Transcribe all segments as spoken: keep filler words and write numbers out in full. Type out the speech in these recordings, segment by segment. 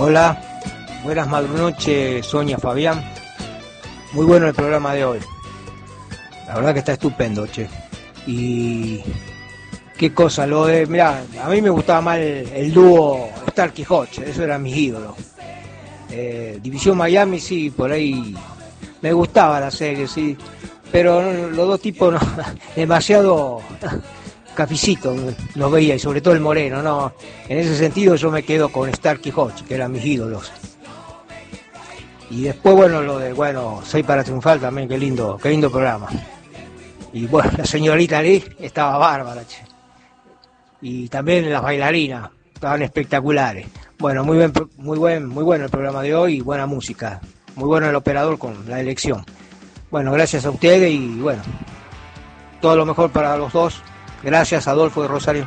Hola, buenas noches, Sonia, Fabián. Muy bueno el programa de hoy. La verdad que está estupendo, che. Y qué cosa, lo de, mirá, a mí me gustaba más el, el dúo Starkey Hodge, eso era mis ídolos. Eh, División Miami, sí, por ahí me gustaba la serie, sí, pero no, los dos tipos no, demasiado cafecito los veía, y sobre todo el moreno, no. En ese sentido yo me quedo con Starkey Hodge, que eran mis ídolos. Y después, bueno, lo de, bueno, Seis para Triunfar también, qué lindo, qué lindo programa. Y bueno, la señorita Lee estaba bárbara, che. Y también las bailarinas, estaban espectaculares. Bueno, muy buen, muy buen, muy bueno el programa de hoy y buena música. Muy bueno el operador con la elección. Bueno, gracias a ustedes y bueno, todo lo mejor para los dos. Gracias, Adolfo de Rosario.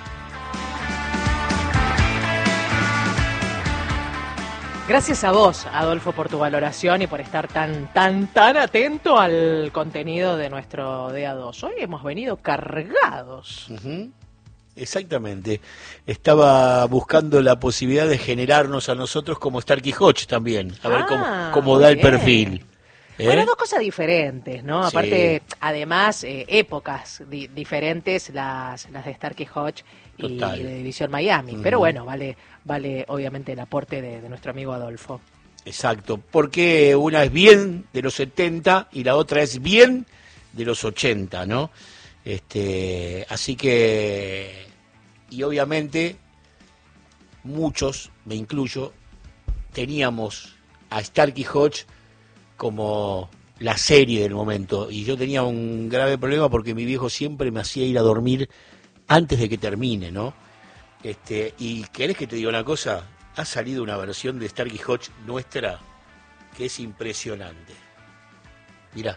Gracias a vos, Adolfo, por tu valoración y por estar tan, tan, tan atento al contenido de nuestro D A dos. Hoy hemos venido cargados. Uh-huh. Exactamente. Estaba buscando la posibilidad de generarnos a nosotros como Starkey Hodge también. A ah, ver cómo, cómo da el bien. perfil. ¿Eh? Bueno, dos cosas diferentes, ¿no? Sí. Aparte, además, eh, épocas di- diferentes, las, las de Starkey Hodge y Total. de División Miami. Uh-huh. Pero bueno, vale, vale obviamente el aporte de, de nuestro amigo Adolfo. Exacto, porque una es bien de los setenta y la otra es bien de los ochenta, ¿no? Este, así que, y obviamente, muchos, me incluyo, teníamos a Starkey Hodge como la serie del momento, y yo tenía un grave problema porque mi viejo siempre me hacía ir a dormir antes de que termine, ¿no? Este, y ¿querés que te diga una cosa? Ha salido una versión de Starkey Hodge nuestra que es impresionante. Mirá.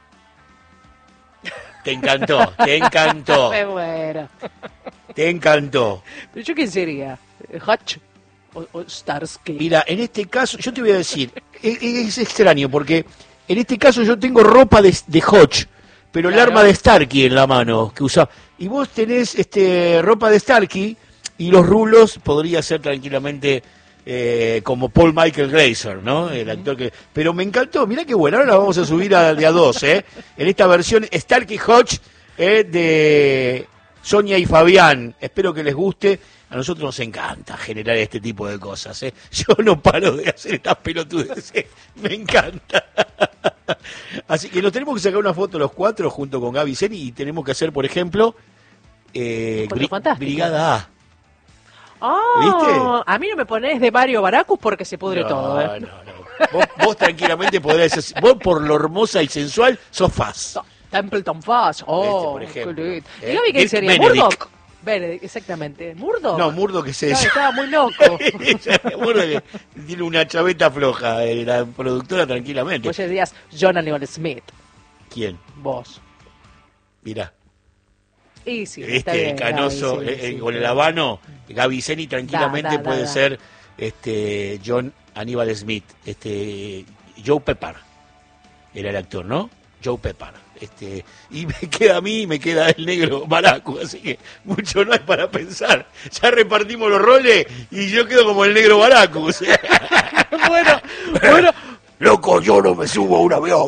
Te encantó, te encantó. Me muero. Te encantó. ¿Pero yo quién sería? ¿Hodge o, o Starsky? Mira, en este caso, yo te voy a decir, es, es extraño porque en este caso yo tengo ropa de, de Hodge, pero claro. El arma de Starkey en la mano que usaba. Y vos tenés este ropa de Starkey y los rulos podría ser tranquilamente eh, como Paul Michael Glaser, ¿no? El actor que. Pero me encantó, mirá qué bueno, ahora la vamos a subir al de a dos, ¿eh? En esta versión Starkey Hodge eh, de Sonia y Fabián. Espero que les guste. A nosotros nos encanta generar este tipo de cosas, ¿eh? Yo no paro de hacer estas pelotudes, ¿eh? Me encanta. Así que nos tenemos que sacar una foto los cuatro junto con Gaby Seni y tenemos que hacer, por ejemplo, eh, Bri- Brigada A. Oh, ¿viste? A mí no me ponés de Mario Baracus porque se pudre no, todo, ¿eh? No, no, vos, vos tranquilamente podrás decir, vos por lo hermosa y sensual sos Faz. Templeton Faz, oh, este, por ejemplo. ¿Eh? Dígame quién sería, Murdoch. Benedict, exactamente. ¿Murdoch? No, Murdoch es ella. No, estaba muy loco. Murdoch tiene una chaveta floja, la productora tranquilamente. Vos decías John Aníbal Smith. ¿Quién? Vos. Mirá. Y sí, este está bien, canoso, Gaby, sí, eh, sí, con sí. el habano, Gaby Seni tranquilamente Da, da, puede da, da. ser este John Aníbal Smith, este Joe Pepper era el actor, ¿no? Joe Pepper. Este, y me queda a mí y me queda el negro Baracu, así que mucho no hay para pensar. Ya repartimos los roles y yo quedo como el negro Baracu. O sea. bueno, bueno. Loco, yo no me subo a un avión.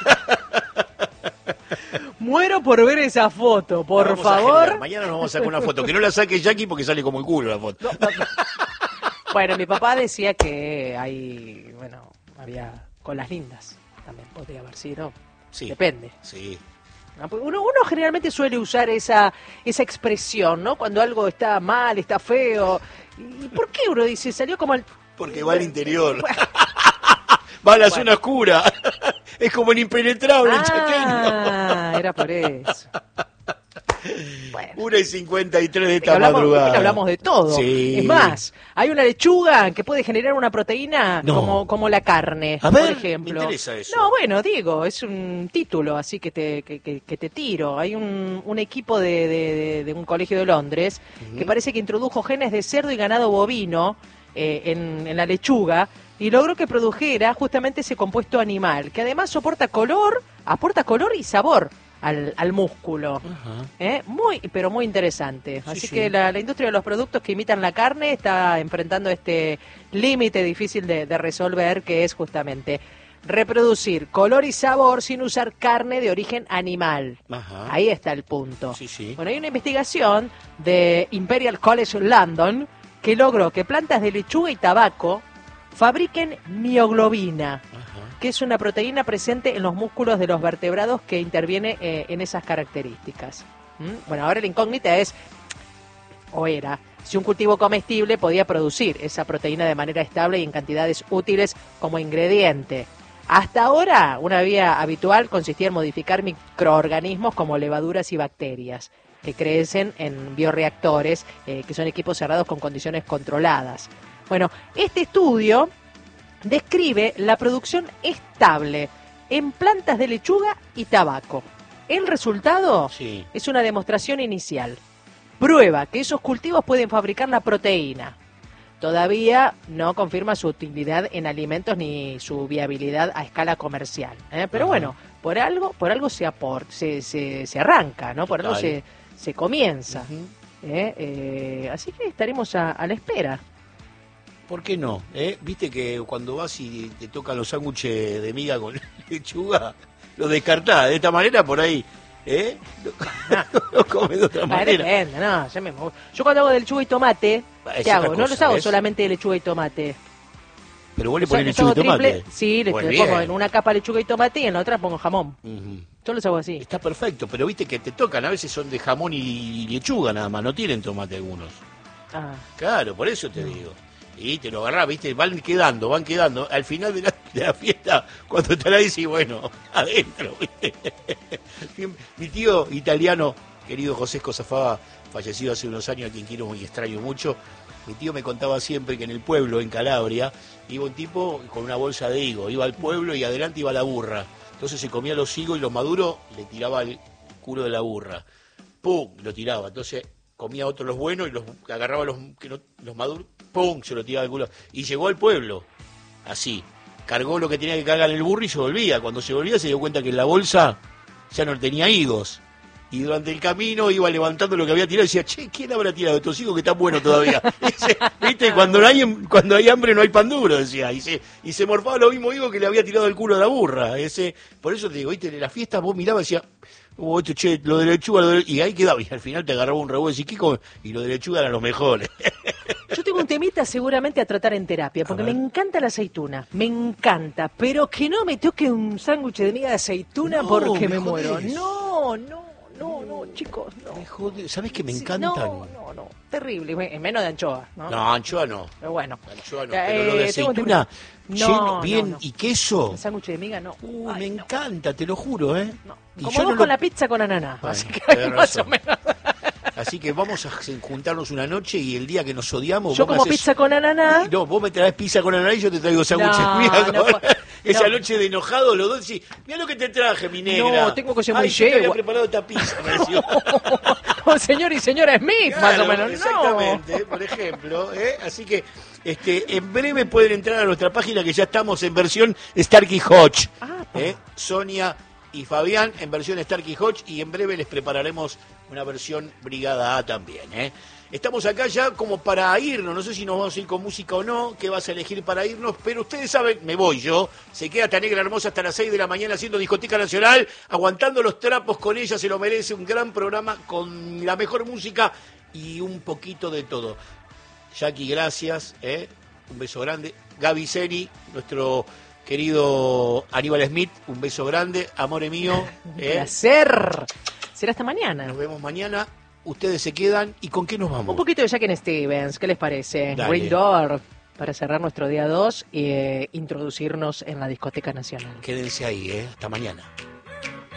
Muero por ver esa foto, por favor. Mañana nos vamos a sacar una foto. Que no la saque Jackie porque sale como el culo la foto. No, no, no. Bueno, mi papá decía que hay, bueno, había colas lindas. También podría haber sido. Sí. Depende. Sí. Uno, uno generalmente suele usar esa esa expresión, ¿no? Cuando algo está mal, está feo. ¿Y por qué uno dice? Salió como el... Porque va al interior. Va a la bueno. zona oscura. Es como el impenetrable, ah, el chaqueño. Ah, era por eso. Bueno. una y cincuenta y tres de esta hablamos, madrugada. Hablamos de todo. Sí. Es más, hay una lechuga que puede generar una proteína no. como, como la carne, a ver, por ejemplo. Me interesa eso. No, bueno, digo, es un título así que te, que, que, que te tiro. Hay un, un equipo de, de, de, de un colegio de Londres uh-huh. que parece que introdujo genes de cerdo y ganado bovino eh, en, en la lechuga y logró que produjera justamente ese compuesto animal, que además soporta color, aporta color y sabor al, al músculo. ¿Eh? Muy, pero muy interesante. Sí, Así sí. que la, la industria de los productos que imitan la carne está enfrentando este límite difícil de, de resolver, que es justamente reproducir color y sabor sin usar carne de origen animal. Ajá. Ahí está el punto. Sí, sí. Bueno, hay una investigación de Imperial College London que logró que plantas de lechuga y tabaco fabriquen mioglobina, Ajá. que es una proteína presente en los músculos de los vertebrados que interviene eh, en esas características. ¿Mm? Bueno, ahora la incógnita es, o era, si un cultivo comestible podía producir esa proteína de manera estable y en cantidades útiles como ingrediente. Hasta ahora, una vía habitual consistía en modificar microorganismos como levaduras y bacterias, que crecen en bioreactores, eh, que son equipos cerrados con condiciones controladas. Bueno, este estudio describe la producción estable en plantas de lechuga y tabaco. El resultado Sí. es una demostración inicial. Prueba que esos cultivos pueden fabricar la proteína. Todavía no confirma su utilidad en alimentos ni su viabilidad a escala comercial. ¿eh? Pero Ajá. bueno, por algo, por algo se, aport, se, se, se arranca, ¿no? Por algo Total. se, se comienza. Ujú. ¿eh? Eh, así que estaremos a, a la espera. ¿Por qué no? ¿Eh? Viste que cuando vas y te tocan los sándwiches de miga con lechuga, los descartás. De esta manera, por ahí, ¿eh? Lo comes de otra Ah, manera. depende, no, yo, me- yo cuando hago de lechuga y tomate, Ah, ¿qué es otra hago? No cosa, los hago ¿ves? solamente de lechuga y tomate. Pero vos le Los hago- pones los lechuga y hago tomate. triple, sí, le, Pues le bien. pongo en una capa lechuga y tomate y en la otra pongo jamón. Ujú. Yo los hago así. Está perfecto, pero viste que te tocan, a veces son de jamón y lechuga nada más, no tienen tomate algunos. Ah. Claro, por eso te digo. Y te lo agarrás, viste, van quedando, van quedando. Al final de la, de la fiesta, cuando te la dices, bueno, adentro, viste. Mi tío italiano, querido José Escosafaba, fallecido hace unos años, a quien quiero y extraño mucho, mi tío me contaba siempre que en el pueblo, en Calabria, iba un tipo con una bolsa de higo, iba al pueblo y adelante iba la burra. Entonces se comía los higos y los maduros le tiraba al culo de la burra. ¡Pum! Lo tiraba. Entonces comía otros los buenos y los agarraba los, que no- los maduros, ¡pum! Se lo tiraba al culo. Y llegó al pueblo, así. Cargó lo que tenía que cargar el burro y se volvía. Cuando se volvía se dio cuenta que en la bolsa ya no tenía higos. Y durante el camino iba levantando lo que había tirado y decía, che, ¿quién habrá tirado estos higos que están buenos todavía? Y dice, ¿viste? Cuando no hay, cuando hay hambre no hay pan duro, decía. Y se, y se morfaba lo mismo higo que le había tirado el culo a la burra. Ese, por eso te digo, ¿viste? En las fiestas vos mirabas y decías, oh, esto, che, lo de lechuga, lo de... y ahí quedaba. Y al final te agarraba un rabo de psiquico y lo de lechuga eran los mejores. Yo tengo un temita seguramente a tratar en terapia, porque A me ver. encanta la aceituna, me encanta, pero que no me toque un sándwich de miga de aceituna No, porque me me muero. jodés. No, no, no, no, chicos, no. Me jode, ¿sabés que me Sí, encantan? No, no, no, terrible, en menos de anchoa, ¿no? No, anchoa no. Pero bueno. Anchoa no. Eh, Pero lo de tengo un aceituna No, lleno, no, bien no. y queso. El sándwich de miga no. Uh, Ay, me no, encanta, te lo juro, ¿eh? no. Y Como yo vos no con lo- la pizza con ananá, Bueno, así que tenés más o razón. menos. Así que vamos a juntarnos una noche y el día que nos odiamos... Yo vos me como haces- pizza con ananá. No, vos me traes pizza con ananá y yo te traigo sándwiches No, mira, no, con- Esa no. noche de enojado, los dos decís, mira lo que te traje, mi negra. No, tengo que ser muy Ay, yo te había yegua. preparado esta pizza, me decía. Como señor y señora Smith, más Claro, o menos. exactamente, por ejemplo. ¿eh? Así que este, en breve pueden entrar a nuestra página que ya estamos en versión Starkey Hodge. Ah, ¿eh? Sonia y Fabián en versión Starkey Hodge y en breve les prepararemos una versión Brigada A también. ¿eh? Estamos acá ya como para irnos, no sé si nos vamos a ir con música o no, qué vas a elegir para irnos, pero ustedes saben, me voy yo, se queda esta negra hermosa hasta las seis de la mañana haciendo Discoteca Nacional, aguantando los trapos con ella, se lo merece, un gran programa con la mejor música y un poquito de todo. Jackie, gracias, ¿eh? Un beso grande. Gaby Seni, nuestro querido Aníbal Smith, un beso grande, amore mío. Un ¿eh? placer. Será hasta mañana. Nos vemos mañana. Ustedes se quedan. ¿Y con qué nos vamos? Un poquito de Jack and Stevens, ¿qué les parece? Dale. Green Door, para cerrar nuestro día dos y eh, introducirnos en la discoteca nacional. Quédense ahí, ¿eh? Hasta mañana.